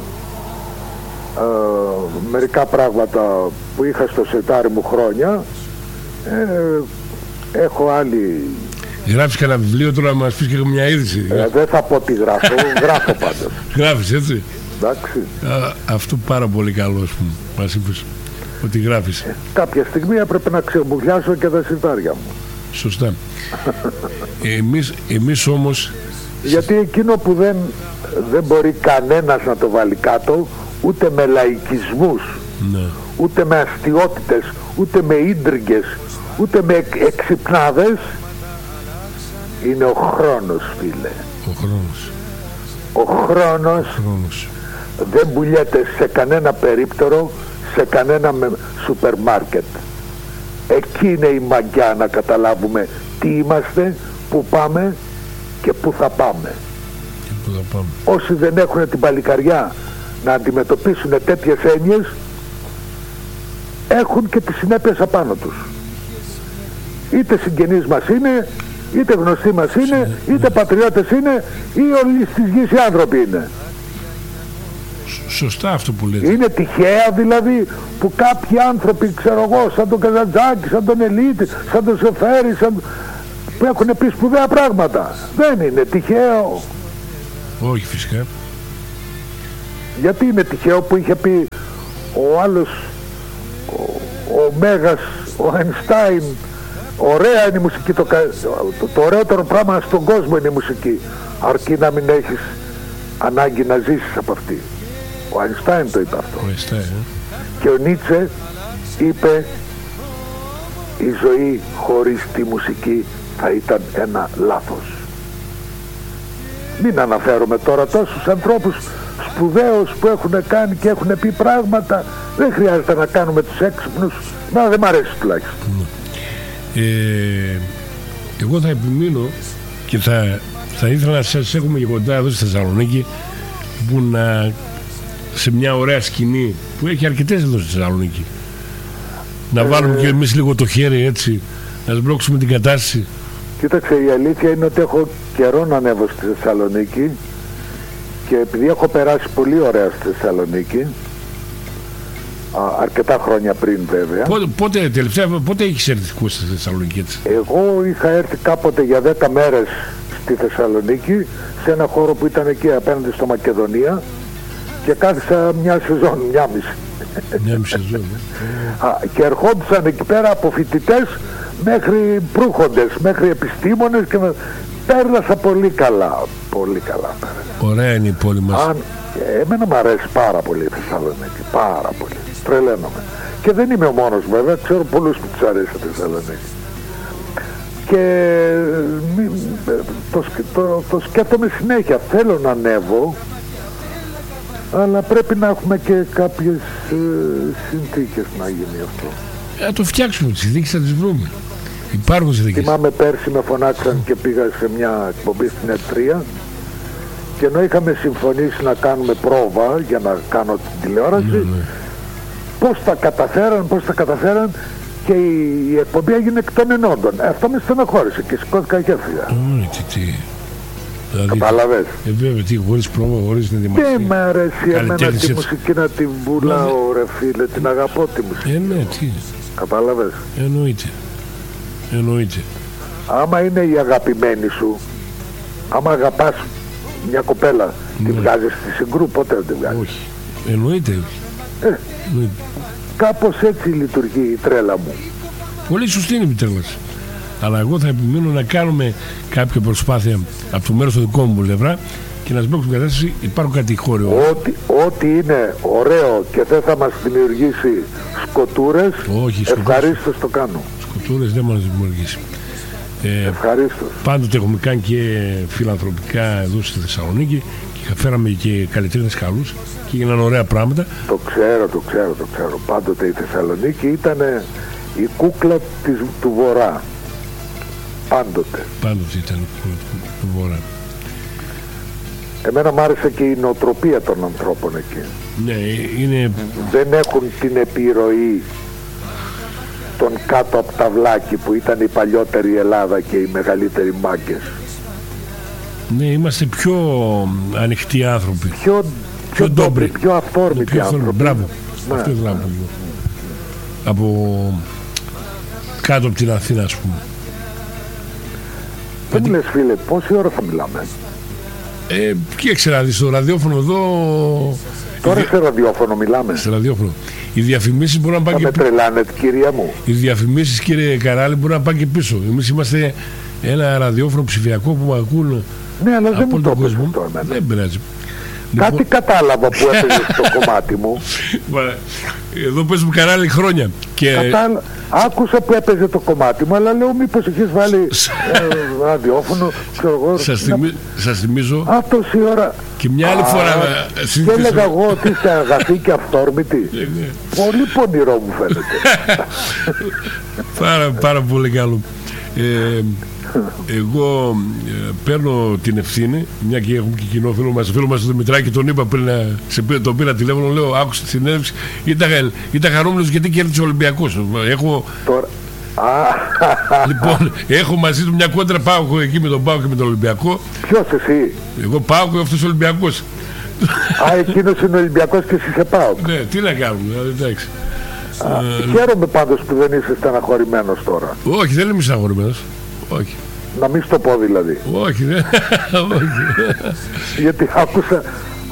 Speaker 1: ε, μερικά πράγματα που είχα στο σετάρι μου χρόνια, ε, έχω άλλη...
Speaker 2: Γράφεις κανένα βιβλίο τώρα να μας πεις και μια είδηση?
Speaker 1: Ε, δεν θα πω τι γράφω, γράφω πάντως.
Speaker 2: Γράφεις έτσι?
Speaker 1: Εντάξει.
Speaker 2: Α, αυτό πάρα πολύ καλό που μας είπες ότι γράφεις.
Speaker 1: Ε, κάποια στιγμή έπρεπε να ξεμπουχιάσω και τα σιτάρια μου.
Speaker 2: Σωστά. εμείς, εμείς όμως...
Speaker 1: Γιατί εκείνο που δεν, δεν μπορεί κανένας να το βάλει κάτω, ούτε με λαϊκισμούς, ναι. ούτε με αστιότητες, ούτε με ίντριγκες, ούτε με εξυπνάδες, είναι ο χρόνος, φίλε.
Speaker 2: Ο χρόνος.
Speaker 1: Ο χρόνος,
Speaker 2: ο χρόνος
Speaker 1: δεν πουλιέται σε κανένα περίπτερο, σε κανένα σούπερ μάρκετ. Εκεί είναι η μαγιά, να καταλάβουμε τι είμαστε, πού πάμε και πού θα πάμε.
Speaker 2: Και πού θα πάμε.
Speaker 1: Όσοι δεν έχουν την παλικαριά να αντιμετωπίσουν τέτοιες έννοιες, έχουν και τις συνέπειες απάνω τους. Είτε συγγενείς μας είναι, είτε γνωστοί μας είναι, είτε ναι. πατριώτες είναι, ή όλοι στις γης οι άνθρωποι είναι.
Speaker 2: Σωστά αυτό που λέτε.
Speaker 1: Είναι τυχαία δηλαδή που κάποιοι άνθρωποι, ξέρω εγώ, σαν τον Καζαντζάκη, σαν τον Ελίτη, σαν τον Σεφέρη, σαν... που έχουν πει σπουδαία πράγματα? Δεν είναι τυχαίο.
Speaker 2: Όχι φυσικά.
Speaker 1: Γιατί είναι τυχαίο που είχε πει ο άλλος, ο, ο Μέγας, ο Αϊνστάιν, ωραία είναι η μουσική, το, το, το ωραιότερο πράγμα στον κόσμο είναι η μουσική, αρκεί να μην έχεις ανάγκη να ζήσεις από αυτή. Ο Αϊνστάιν το είπε αυτό.
Speaker 2: Αϊνστάιν, ε.
Speaker 1: Και ο Νίτσε είπε η ζωή χωρίς τη μουσική θα ήταν ένα λάθος. Μην αναφέρομαι τώρα τόσους ανθρώπους σπουδαίους που έχουν κάνει και έχουν πει πράγματα. Δεν χρειάζεται να κάνουμε τους έξυπνους. Να, δεν μ' αρέσει τουλάχιστον.
Speaker 2: Ε, εγώ θα επιμείνω και θα, θα ήθελα να σας έχουμε και κοντά εδώ στη Θεσσαλονίκη, που να, σε μια ωραία σκηνή που έχει αρκετές εδώ στη Θεσσαλονίκη, να ε, βάλουμε και εμείς λίγο το χέρι, έτσι, να σμπρώξουμε την κατάσταση.
Speaker 1: Κοίταξε, η αλήθεια είναι ότι έχω καιρό να ανέβω στη Θεσσαλονίκη και επειδή έχω περάσει πολύ ωραία στη Θεσσαλονίκη, α, αρκετά χρόνια πριν βέβαια.
Speaker 2: Πότε, πότε, τελευταία, πότε έχεις έρθει στη Θεσσαλονίκη, έτσι?
Speaker 1: Εγώ είχα έρθει κάποτε για δέκα μέρες στη Θεσσαλονίκη, σε ένα χώρο που ήταν εκεί απέναντι στο Μακεδονία, και κάθισα μια σεζόν, μια μισή.
Speaker 2: Μια μισή σεζόν.
Speaker 1: Α, και ερχόντουσαν εκεί πέρα από φοιτητές μέχρι προύχοντες, μέχρι επιστήμονες και με... πέρνασα πολύ καλά, πολύ καλά.
Speaker 2: Ωραία είναι η πόλη μας.
Speaker 1: Αν... Εμένα μου αρέσει πάρα πολύ η Θεσσαλονίκη, πάρα πολύ, τρελαίνομαι. Και δεν είμαι ο μόνος βέβαια, ξέρω πολλούς που τους αρέσει η Θεσσαλονίκη. Και το, το, το σκέφτομαι συνέχεια, θέλω να ανέβω, αλλά πρέπει να έχουμε και κάποιες ε, συνθήκες να γίνει αυτό.
Speaker 2: Να το φτιάξουμε, τις συνθήκες θα τις βρούμε. Υπάρχουν συνθήκες.
Speaker 1: Θυμάμαι πέρσι με φωνάξαν και πήγα σε μια εκπομπή στην ΕΤ τρία και ενώ είχαμε συμφωνήσει να κάνουμε πρόβα για να κάνω την τηλεόραση, ναι, ναι. πώς τα καταφέραν, πώς τα καταφέραν και η, η εκπομπή έγινε εκ των ενόντων. Αυτό με στεναχώρησε και σηκώθηκα και έφυγα.
Speaker 2: Mm, τι, τι. Δηλαδή,
Speaker 1: κατάλαβες.
Speaker 2: Ε, βέβαια, τι, χωρίς πρόβα, χωρίς να ετοιμαστεί.
Speaker 1: Δεν μ' αρέσει εμένα τη έτσι. Μουσική να την πουλάω, ναι, ρε φίλε, την αγαπώ τη μουσική.
Speaker 2: Ε, ναι, τι.
Speaker 1: Κατάλαβες.
Speaker 2: Εννοείται. Εννοείται.
Speaker 1: Άμα είναι η αγαπημένη σου, άμα αγαπάς μια κοπέλα, ναι, τη βγάζεις στη συγκρού, ποτέ δεν τη βγάζεις.
Speaker 2: Όχι. Εννοείται.
Speaker 1: Ε, εννοείται. Κάπως έτσι λειτουργεί η τρέλα μου.
Speaker 2: Πολύ σωστή είναι η τρέλα. Αλλά εγώ θα επιμείνω να κάνουμε κάποια προσπάθεια από το μέρος του δικό μου πλευρά και να σμπρώξουμε την κατάσταση. Υπάρχουν κάτι χώριο.
Speaker 1: Ό,τι, ό,τι είναι ωραίο και δεν θα μας δημιουργήσει σκοτούρες, ευχαρίστως το κάνω.
Speaker 2: Σκοτούρες δεν μας δημιουργήσει.
Speaker 1: Ε, ευχαρίστως.
Speaker 2: Πάντοτε έχουμε κάνει και φιλανθρωπικά εδώ στη Θεσσαλονίκη και φέραμε και καλλιτέχνες καλούς και έγιναν ωραία πράγματα.
Speaker 1: Το ξέρω, το ξέρω, το ξέρω. Πάντοτε η Θεσσαλονίκη ήταν η κούκλα της, του Βορρά. Πάντοτε.
Speaker 2: Πάντοτε ήταν η κούκλα του, του Βορρά.
Speaker 1: Εμένα μου άρεσε και η νοοτροπία των ανθρώπων εκεί.
Speaker 2: Ναι, είναι...
Speaker 1: Δεν έχουν την επιρροή των κάτω από τα βλάκι που ήταν η παλιότερη Ελλάδα και οι μεγαλύτεροι μάγκες.
Speaker 2: Ναι, είμαστε πιο ανοιχτοί άνθρωποι.
Speaker 1: Πιο, πιο ντόμπροι, πιο αυθόρμητοι άνθρωποι.
Speaker 2: Μπράβο.
Speaker 1: Ναι.
Speaker 2: Αυτό ήθελα να πω. Από κάτω από την Αθήνα, ας πούμε.
Speaker 1: Δεν μου λες, φίλε, πόση ώρα θα μιλάμε?
Speaker 2: Ε, κοίταξε να δεις, στο ραδιόφωνο εδώ...
Speaker 1: Τώρα σε ραδιόφωνο μιλάμε.
Speaker 2: Σε ραδιόφωνο. Οι διαφημίσεις μπορούν να πάνε
Speaker 1: και πίσω. Θα με τρελάνετε, κυρία μου.
Speaker 2: Οι διαφημίσεις, κύριε Καράλη, μπορούν να πάνε και πίσω. Εμείς είμαστε ένα ραδιόφωνο ψηφιακό που με ακούν.
Speaker 1: Ναι, αλλά δεν μου το πες αυτό εμένα.
Speaker 2: Δεν πειράζει.
Speaker 1: Κάτι λοιπόν... κατάλαβα που έπαιζε στο κομμάτι μου.
Speaker 2: Εδώ παίζουμε Καράλη χρόνια. Και...
Speaker 1: Κατάλα... Άκουσα που έπαιζε το κομμάτι μου, αλλά λέω μήπως έχεις βάλει ε, ραδιόφωνο, ξέρω εγώ.
Speaker 2: Σας, θυμι... Σας θυμίζω.
Speaker 1: Α, τόση ώρα.
Speaker 2: Και μια άλλη φορά. Α,
Speaker 1: και έλεγα εγώ ότι είστε αγαθοί και αυθόρμητοι. Πολύ πονηρό μου φαίνεται.
Speaker 2: πάρα, πάρα πολύ καλό. Ε, εγώ ε, παίρνω την ευθύνη, μια και έχουμε και κοινό φίλο μας, φίλο μας τον Δημητράκη, τον είπα πριν, σε πήρα, τον πήρα τηλέφωνο, λέω, άκουσα τη συνέντευξη, ήταν, ήταν χαρούμενος γιατί κέρδισε ο Ολυμπιακός. Έχω... Τώρα... λοιπόν, έχω μαζί του μια κόντρα, πάω εκεί με τον Πάο και με τον Ολυμπιακό.
Speaker 1: Ποιος εσύ?
Speaker 2: Εγώ πάω και αυτός ο Ολυμπιακός.
Speaker 1: Α, εκείνος είναι Ολυμπιακός και εσύ είσαι Πάο.
Speaker 2: Ναι, τι να κάνουμε, εντάξει.
Speaker 1: Α, ε, χαίρομαι πάντως που δεν είσαι στεναχωρημένος τώρα.
Speaker 2: Όχι, δεν είμαι στεναχωρημένος. Όχι.
Speaker 1: Να μην στο πω δηλαδή.
Speaker 2: Όχι, ναι. Όχι.
Speaker 1: Γιατί άκουσα,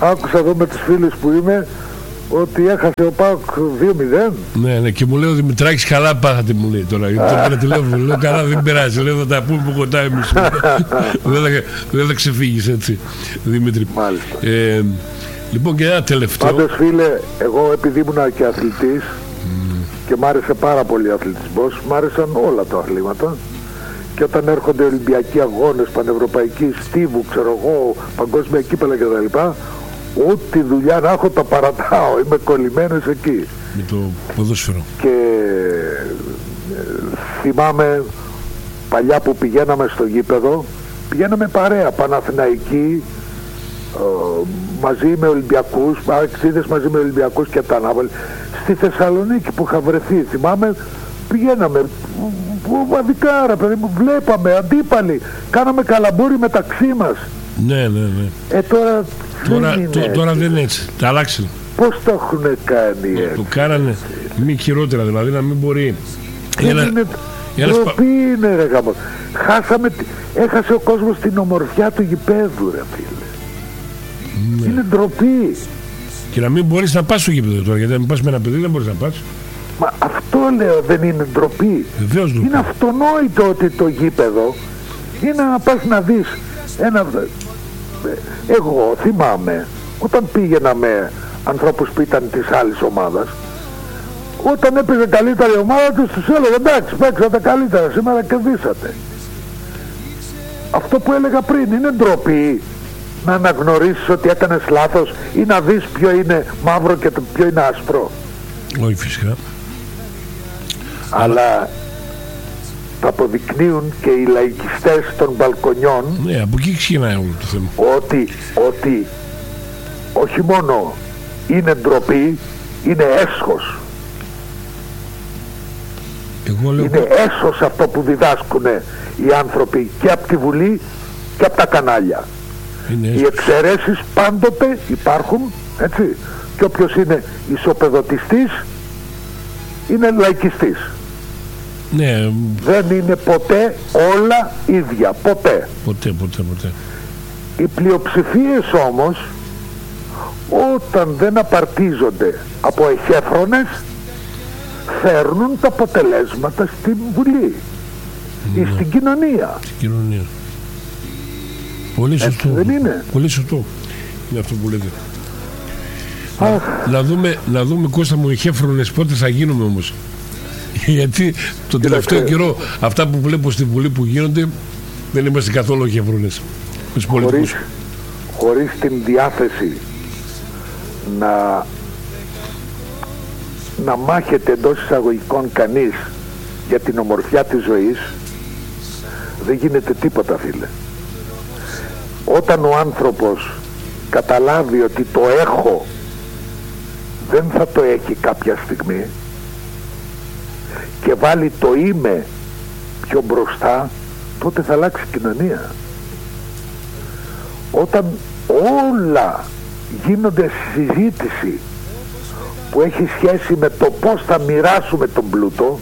Speaker 1: άκουσα εδώ με τους φίλους που είμαι ότι έχασε ο ΠΑΟΚ δύο μηδέν.
Speaker 2: Ναι, ναι, και μου λέει ο Δημητράκης, καλά πάθατε, μου λέει τώρα. Γιατί το πήρα τηλέφωνο, λέω καλά, δεν πειράζει. Λέω θα τα πούμε από κοντά εμείς. δεν, θα, δεν θα ξεφύγεις έτσι, Δημήτρη.
Speaker 1: Μάλιστα.
Speaker 2: Ε, λοιπόν, και ένα τελευταίο.
Speaker 1: Πάντως, φίλε, εγώ επειδή ήμουν και αθλητής mm. και μ' άρεσε πάρα πολύ ο αθλητισμός, μ' άρεσαν όλα τα αθλήματα. Και όταν έρχονται Ολυμπιακοί αγώνες, πανευρωπαϊκοί, στίβου, ξέρω εγώ, παγκόσμια κύπελα κτλ. Ό,τι δουλειά να έχω τα παρατάω, είμαι κολλημένος εκεί.
Speaker 2: Με το ποδόσφαιρο.
Speaker 1: Και ε, θυμάμαι παλιά που πηγαίναμε στο γήπεδο, πηγαίναμε παρέα, Παναθηναϊκοί, ε, μαζί με Ολυμπιακούς, αξίδες μαζί με Ολυμπιακούς και τα ανάβαλη. Στη Θεσσαλονίκη που είχα βρεθεί, θυμάμαι, πηγαίναμε βαδικάρα, παιδί μου, βλέπαμε αντίπαλοι, κάναμε καλαμπούρι μεταξύ μας.
Speaker 2: Ναι, ναι, ναι.
Speaker 1: Ε, τώρα
Speaker 2: Τώρα,
Speaker 1: δεν,
Speaker 2: το, τώρα δεν είναι έτσι. Τα αλλάξανε.
Speaker 1: Πώς το έχουν κάνει έτσι?
Speaker 2: Το κάνανε μη χειρότερα, δηλαδή να μην μπορεί.
Speaker 1: Δεν είναι, ντροπή είναι ρε γάμο. Χάσαμε, έχασε ο κόσμος την ομορφιά του γηπέδου ρε φίλε. Ναι. Είναι ντροπή.
Speaker 2: Και να μην μπορείς να πας στο γήπεδο τώρα, γιατί αν πας με ένα παιδί δεν μπορείς να πας.
Speaker 1: Μα αυτό λέω, δεν είναι ντροπή?
Speaker 2: Βεβαίως ντροπή.
Speaker 1: Είναι αυτονόητο ότι το γήπεδο είναι να πας να δεις ένα... Εγώ θυμάμαι όταν πήγαινα με ανθρώπους που ήταν της άλλης ομάδας, όταν έπαιζε καλύτερη ομάδα τους, τους έλεγα εντάξει, παίξατε καλύτερα, σήμερα κερδίσατε. Αυτό που έλεγα πριν, είναι ντροπή να αναγνωρίσεις ότι έκανες λάθος ή να δεις ποιο είναι μαύρο και ποιο είναι άσπρο?
Speaker 2: Όχι φυσικά.
Speaker 1: Αλλά τα αποδεικνύουν και οι λαϊκιστές των μπαλκονιών.
Speaker 2: Ναι, από εκεί ξεκινάει όλο το θέμα.
Speaker 1: Ότι, ότι όχι μόνο είναι ντροπή, είναι έσχος.
Speaker 2: Εγώ λέω...
Speaker 1: Είναι έσχος αυτό που διδάσκουν οι άνθρωποι και από τη Βουλή και από τα κανάλια. Οι εξαιρέσεις πάντοτε υπάρχουν, έτσι, και όποιος είναι ισοπεδωτιστής είναι λαϊκιστής.
Speaker 2: Ναι.
Speaker 1: Δεν είναι ποτέ όλα ίδια, ποτέ.
Speaker 2: Ποτέ, ποτέ, ποτέ.
Speaker 1: Οι πλειοψηφίες όμως, όταν δεν απαρτίζονται από εχέφρονες, φέρνουν τα αποτελέσματα στην Βουλή, ναι, ή στην κοινωνία.
Speaker 2: Στην κοινωνία. Πολύ σωστό.
Speaker 1: Δεν είναι?
Speaker 2: Πολύ σωστό είναι αυτό που λέτε. Να, να, δούμε, να δούμε Κώστα μου, εχέφρονες πότε θα γίνουμε όμως. Γιατί τον τελευταίο καιρό αυτά που βλέπω στη Βουλή που γίνονται δεν είμαστε καθόλου εχέφρονες.
Speaker 1: Χωρίς, χωρίς την διάθεση να να μάχεται εντός εισαγωγικών κανείς για την ομορφιά της ζωής, δεν γίνεται τίποτα, φίλε. Όταν ο άνθρωπος καταλάβει ότι το έχω δεν θα το έχει κάποια στιγμή και βάλει το είμαι πιο μπροστά, τότε θα αλλάξει η κοινωνία. Όταν όλα γίνονται συζήτηση που έχει σχέση με το πώς θα μοιράσουμε τον πλούτο,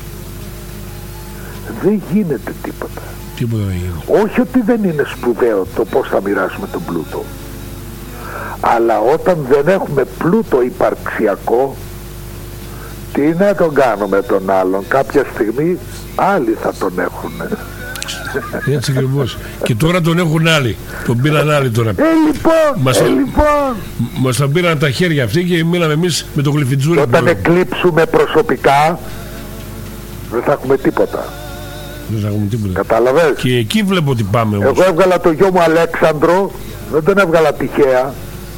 Speaker 1: δεν γίνεται τίποτα.
Speaker 2: Τίποτα δεν γίνεται.
Speaker 1: Όχι ότι δεν είναι σπουδαίο το πώς θα μοιράσουμε τον πλούτο, αλλά όταν δεν έχουμε πλούτο υπαρξιακό, τι να τον κάνουμε τον άλλον? Κάποια στιγμή άλλοι θα τον έχουν.
Speaker 2: Έτσι ακριβώς. Και τώρα τον έχουν άλλοι. Τον πήραν άλλοι τώρα.
Speaker 1: Ε, λοιπόν,
Speaker 2: μας,
Speaker 1: ε, λοιπόν.
Speaker 2: Μας τον πήραν τα χέρια αυτοί και μείναμε εμείς με το γλυφιτζούρι.
Speaker 1: Όταν εκλείψουμε προσωπικά, δεν θα έχουμε τίποτα.
Speaker 2: Δεν θα έχουμε τίποτα.
Speaker 1: Κατάλαβες?
Speaker 2: Και εκεί βλέπω ότι πάμε όμως.
Speaker 1: Εγώ έβγαλα το γιο μου Αλέξανδρο, δεν τον έβγαλα τυχαία.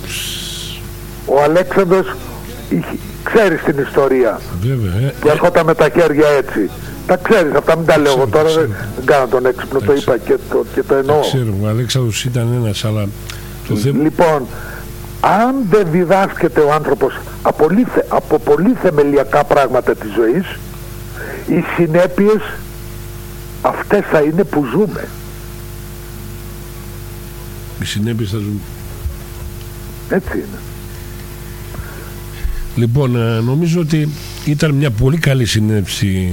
Speaker 1: Ο Αλέξανδρος, ξέρεις την ιστορία.
Speaker 2: Βέβαια. Ε,
Speaker 1: και έρχονταν με τα χέρια έτσι. Τα ξέρεις αυτά, μην τα λέω εγώ τώρα, δεν κάνω τον έξυπνο, το είπα και το, και το εννοώ.
Speaker 2: Ξέρω, ο Αλέξανδρος ήταν ένας, αλλά το θέμα...
Speaker 1: Λοιπόν, αν δεν διδάσκεται ο άνθρωπος από, από πολύ θεμελιακά πράγματα της ζωής, οι συνέπειες αυτές θα είναι που ζούμε.
Speaker 2: Οι συνέπειες θα ζούμε.
Speaker 1: Έτσι είναι.
Speaker 2: Λοιπόν, νομίζω ότι ήταν μια πολύ καλή συνέντευξη,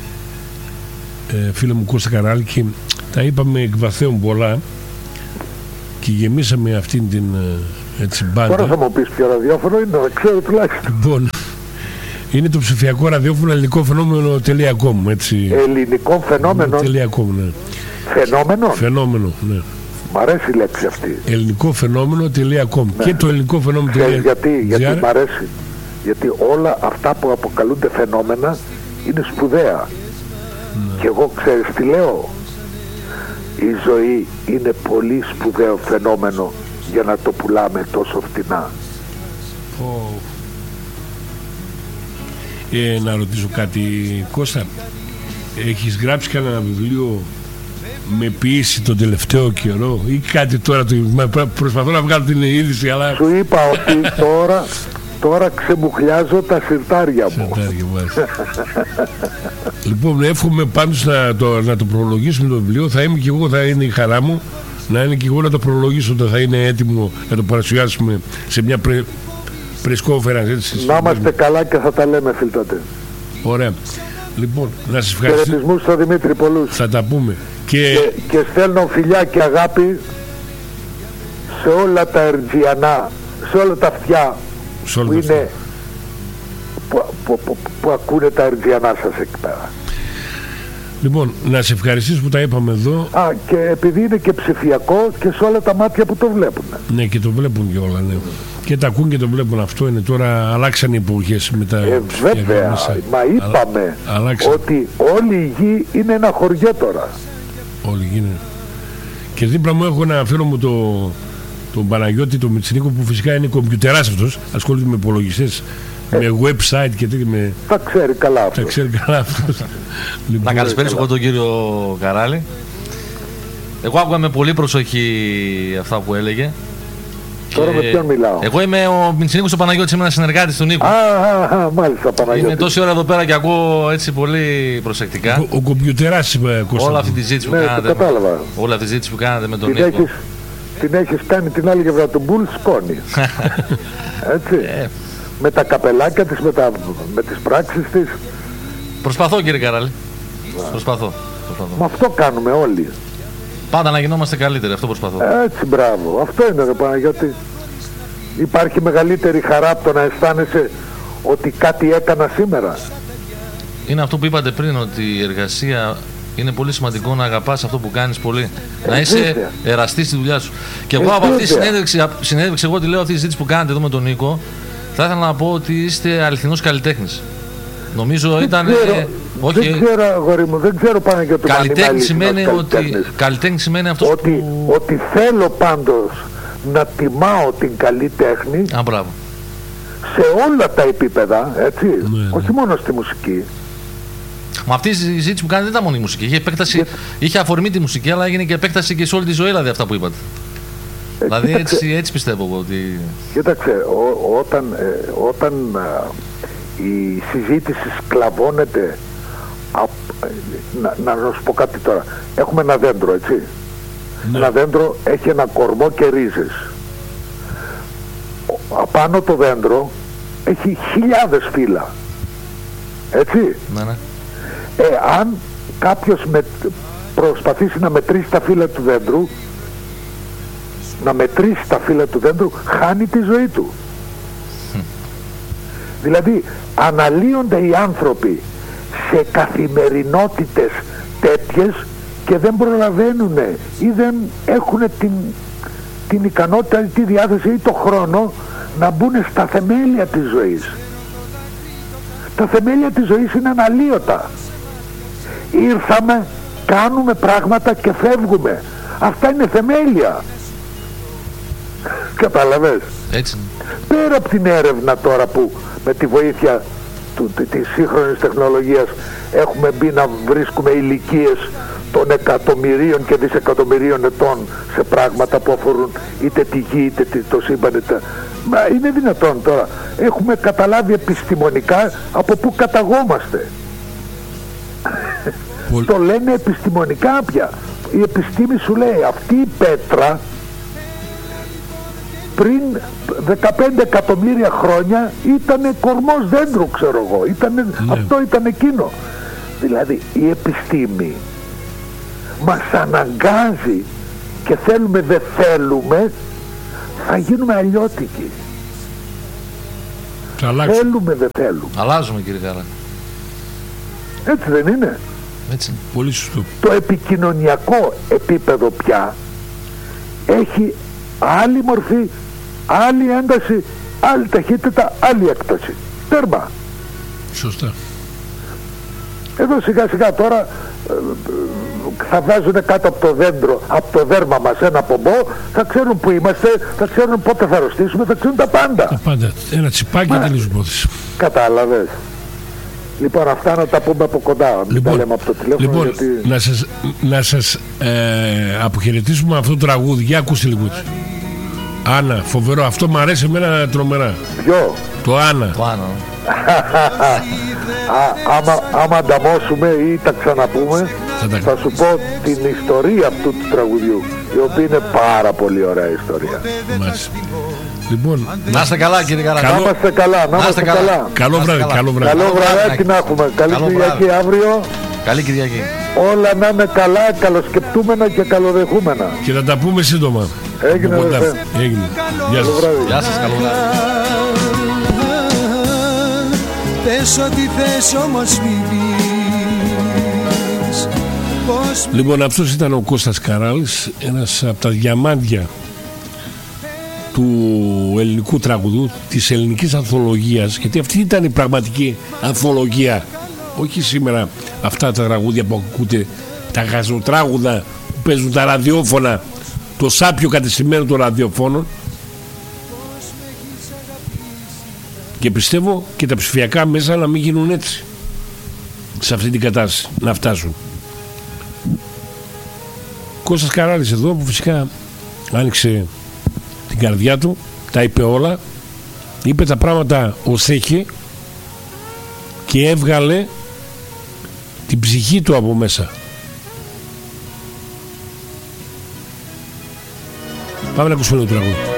Speaker 2: ε, φίλε μου Κώστα Καράλκη. Τα είπαμε εκ βαθέων πολλά και γεμίσαμε αυτήν την Έτσι, μπάντα.
Speaker 1: Τώρα θα μου πεις ποιο ραδιόφωνο είναι, να ξέρω τουλάχιστον.
Speaker 2: Λοιπόν, είναι το ψηφιακό ραδιόφωνο ελληνικό φαινόμενο τελεία κομ, έτσι.
Speaker 1: Ελληνικό φαινόμενο.
Speaker 2: .com, ναι.
Speaker 1: Φαινόμενο.
Speaker 2: Φαινόμενο, ναι.
Speaker 1: Μ' αρέσει η λέξη αυτή.
Speaker 2: ελληνικό φαινόμενο τελεία κομ, ναι. Και το ελληνικό φαινόμενο τελεία κομ.
Speaker 1: Γιατί, γιατί μ' αρέσει. Γιατί όλα αυτά που αποκαλούνται φαινόμενα είναι σπουδαία. Ναι. Και εγώ ξέρεις τι λέω. Η ζωή είναι πολύ σπουδαίο φαινόμενο για να το πουλάμε τόσο φτηνά.
Speaker 2: Oh. Ε, να ρωτήσω κάτι, Κώστα. Έχεις γράψει κανένα βιβλίο με ποιήση τον τελευταίο καιρό ή κάτι τώρα? Το, προσπαθώ να βγάλω την είδηση, αλλά...
Speaker 1: Σου είπα ότι τώρα, τώρα ξεμουχλιάζω τα συρτάρια μου.
Speaker 2: Συρτάρια μου. Λοιπόν, εύχομαι πάντως να το, να το προλογίσουμε το βιβλίο. Θα είμαι και εγώ, θα είναι η χαρά μου να είναι και εγώ να το προλογίσω όταν θα είναι έτοιμο να το παρουσιάσουμε σε μια πρε, πρεσκόφερα.
Speaker 1: Να είμαστε καλά και θα τα λέμε, φίλτατε.
Speaker 2: Ωραία. Λοιπόν, να σας ευχαριστήσω.
Speaker 1: Χαιρετισμούς στον Δημήτρη πολλούς.
Speaker 2: Θα τα πούμε. Και...
Speaker 1: Και, και στέλνω φιλιά και αγάπη σε όλα τα Ερτζιανά, σε όλα τα αυτιά
Speaker 2: όλα
Speaker 1: που,
Speaker 2: τα
Speaker 1: είναι, που, που, που, που ακούνε τα Ερτζιανά σας εκεί πέρα.
Speaker 2: Λοιπόν, να σε ευχαριστήσω που τα είπαμε εδώ.
Speaker 1: Α, και επειδή είναι και ψηφιακό και σε όλα τα μάτια που το βλέπουν.
Speaker 2: Ναι, και το βλέπουν και όλα, ναι. Και τα ακούν και το βλέπουν. Αυτό είναι τώρα, αλλάξαν οι εποχές με τα...
Speaker 1: Ε, βέβαια, μα είπαμε
Speaker 2: Αλλα...
Speaker 1: ότι όλη η γη είναι ένα χωριό τώρα.
Speaker 2: Όλη η γη είναι. Και δίπλα μου έχω ένα φίλο μου, το, τον Παναγιώτη, τον Μητσινίκο, που φυσικά είναι κομπιουτεράς αυτός, ασχολείται με υπολογιστές, ε, με website και τέτοια. Με...
Speaker 1: Τα ξέρει καλά αυτός.
Speaker 2: Τα ξέρει καλά αυτός.
Speaker 3: Λοιπόν, να καλησπέρισω εγώ τον κύριο Καράλη. Εγώ άκουγα με πολύ προσοχή αυτά που έλεγε.
Speaker 1: Τώρα και... με ποιον μιλάω?
Speaker 3: Εγώ είμαι ο Μητσινίκος ο Παναγιώτης, είμαι ένας συνεργάτης του Νίκου.
Speaker 1: Α, α, α, μάλιστα, Παναγιώτη.
Speaker 3: Είμαι τόση ώρα εδώ πέρα και ακούω έτσι πολύ προσεκτικά.
Speaker 2: Ο, ο κομπιουτεράς, Κώστα.
Speaker 3: Όλα αυτή τη ζήτηση που
Speaker 1: ναι,
Speaker 3: κάνατε.
Speaker 1: Κατάλαβα.
Speaker 3: Όλα αυτή τη ζήτηση που κάνατε με τον
Speaker 1: την
Speaker 3: Νίκο.
Speaker 1: Έχεις, την έχεις κάνει την άλλη γευρά του μπουλ σκόνη. Έτσι.
Speaker 3: Ε.
Speaker 1: Με τα καπελάκια της, με, τα, με τις πράξεις της.
Speaker 3: Προσπαθώ, κύριε Καράλη. Προσπαθώ. Προσπαθώ.
Speaker 1: Μα αυτό κάνουμε όλοι.
Speaker 3: Πάντα να γινόμαστε καλύτεροι, αυτό προσπαθώ.
Speaker 1: Έτσι, μπράβο. Αυτό είναι, ρε Παναγιώτη. Υπάρχει μεγαλύτερη χαρά από το να αισθάνεσαι ότι κάτι έκανα σήμερα?
Speaker 3: Είναι αυτό που είπατε πριν, ότι η εργασία είναι πολύ σημαντικό, να αγαπάς αυτό που κάνεις πολύ. Ε, να είσαι βέβαια εραστής στη δουλειά σου. Και εγώ ε, από αυτή τη συνέντευξη, συνέντευξη, εγώ τη λέω αυτή τη συζήτηση που κάνετε εδώ με τον Νίκο, θα ήθελα να πω ότι είστε αληθινός καλλιτέχνης. Νομίζω δεν ήταν.
Speaker 1: Ξέρω,
Speaker 3: ε, όχι,
Speaker 1: δεν ξέρω, αγόρι μου, δεν ξέρω πάνω για το
Speaker 3: καλλιτέχνη σημαίνει ότι. Καλλιτέχνη σημαίνει αυτός
Speaker 1: ότι,
Speaker 3: που.
Speaker 1: Ότι θέλω πάντως να τιμάω την καλή τέχνη.
Speaker 3: Α, μπράβο.
Speaker 1: Σε όλα τα επίπεδα, έτσι.
Speaker 2: Ναι, ναι.
Speaker 1: Όχι μόνο στη μουσική.
Speaker 3: Μα αυτή η συζήτηση που κάνετε δεν ήταν μόνο η μουσική. Είχε, επέκταση, και... είχε αφορμή τη μουσική, αλλά έγινε και επέκταση και σε όλη τη ζωή, δηλαδή αυτά που είπατε. Ε, δηλαδή κοίταξε, έτσι, έτσι πιστεύω εγώ ότι.
Speaker 1: Κοίταξε, ό, όταν, ε, όταν α, η συζήτηση σκλαβώνεται. Α, να, να σου πω κάτι τώρα. Έχουμε ένα δέντρο, έτσι. Ναι. Ένα δέντρο έχει ένα κορμό και ρίζες. Απάνω το δέντρο έχει χιλιάδες φύλλα. Έτσι.
Speaker 3: Ναι, ναι.
Speaker 1: Ε, αν κάποιος με, προσπαθήσει να μετρήσει τα φύλλα του δέντρου, να μετρήσει τα φύλλα του δέντρου, χάνει τη ζωή του. Mm. Δηλαδή αναλύονται οι άνθρωποι σε καθημερινότητες τέτοιες και δεν προλαβαίνουν ή δεν έχουν την, την ικανότητα ή τη διάθεση ή το χρόνο να μπουν στα θεμέλια της ζωής. Τα θεμέλια της ζωής είναι αναλύωτα. Ήρθαμε, κάνουμε πράγματα και φεύγουμε. Αυτά είναι θεμέλια. Καταλαβες?
Speaker 3: Έτσι.
Speaker 1: Πέρα από την έρευνα τώρα που με τη βοήθεια του, της σύγχρονης τεχνολογίας έχουμε μπει να βρίσκουμε ηλικίες των εκατομμυρίων και δισεκατομμυρίων ετών σε πράγματα που αφορούν είτε τη γη είτε το σύμπαν. Είτε... Μα είναι δυνατόν τώρα? Έχουμε καταλάβει επιστημονικά από πού καταγόμαστε. Πολύ... Το λένε επιστημονικά πια. Η επιστήμη σου λέει αυτή η πέτρα πριν δεκαπέντε εκατομμύρια χρόνια ήταν κορμός δέντρου, ξέρω εγώ. Ήτανε, ναι. Αυτό ήταν εκείνο. Δηλαδή η επιστήμη μας αναγκάζει και θέλουμε δεν θέλουμε, θα γίνουμε αλλιώτικοι. Θέλουμε δεν θέλουμε.
Speaker 3: Αλλάζουμε κύριε Καρά.
Speaker 1: Έτσι δεν είναι?
Speaker 3: Έτσι είναι.
Speaker 2: Πολύ σωστό.
Speaker 1: Το επικοινωνιακό επίπεδο πια έχει άλλη μορφή, άλλη ένταση, άλλη ταχύτητα, άλλη έκταση. Τέρμα.
Speaker 2: Σωστά.
Speaker 1: Εδώ σιγά σιγά τώρα ε, θα βάζουν κάτω από το δέντρο, από το δέρμα μας ένα πομπό, θα ξέρουν που είμαστε, θα ξέρουν πότε θα αρρωστήσουμε, θα ξέρουν τα πάντα.
Speaker 2: Τα πάντα. Ένα τσιπάκι και τελείως υπόθεση.
Speaker 1: Κατάλαβες. Λοιπόν, αυτά να τα πούμε από κοντά. Μην
Speaker 2: Λοιπόν,
Speaker 1: τα λέμε από το τηλέφωνο.
Speaker 2: λοιπόν
Speaker 1: γιατί...
Speaker 2: να σας, να σας ε, αποχαιρετήσουμε αυτό το τραγούδι. Για ακούστε λίγο έτσι. Άννα, φοβερό. Αυτό μου αρέσει εμένα τρομερά.
Speaker 1: Ποιο?
Speaker 2: Το Άννα.
Speaker 3: Το Άννα.
Speaker 1: Α, άμα, άμα ανταμώσουμε ή τα ξαναπούμε,
Speaker 2: θα, τα...
Speaker 1: θα σου πω την ιστορία αυτού του τραγουδιού, η οποία είναι πάρα πολύ ωραία ιστορία.
Speaker 2: Μάλιστα. Λοιπόν,
Speaker 3: να είστε καλά κύριε Καρά.
Speaker 1: Να είμαστε καλά, να είμαστε καλά. καλά.
Speaker 2: Καλό βράδυ, καλό βράδυ.
Speaker 1: Καλό βράδυ να έχουμε. Καλή Κυριακή αύριο.
Speaker 3: Καλή Κυριακή.
Speaker 1: Όλα να είναι καλά, καλοσκεπτούμενα και καλοδεχούμενα.
Speaker 2: Και θα τα πούμε σύντομα.
Speaker 1: Έγινε,
Speaker 2: Έγινε. Γεια σας.
Speaker 3: Γεια σας, καλό βράδυ.
Speaker 4: Πες ό,τι θες όμως μην πεις.
Speaker 2: Λοιπόν, αυτός ήταν ο Κώστας Καράλης, ένας από τα διαμάντια του ελληνικού τραγουδού, της ελληνικής ανθολογίας, γιατί αυτή ήταν η πραγματική ανθολογία, όχι σήμερα αυτά τα τραγούδια που ακούτε, τα γαζοτράγουδα που παίζουν τα ραδιόφωνα, το σάπιο κατεστημένο των ραδιοφώνων. Και πιστεύω και τα ψηφιακά μέσα να μην γίνουν έτσι, σε αυτή την κατάσταση να φτάσουν. Κώστας Καράλης εδώ, που φυσικά άνοιξε την καρδιά του, τα είπε όλα, είπε τα πράγματα ως έχει και έβγαλε την ψυχή του από μέσα. Πάμε να ακούσουμε το τραγούδι.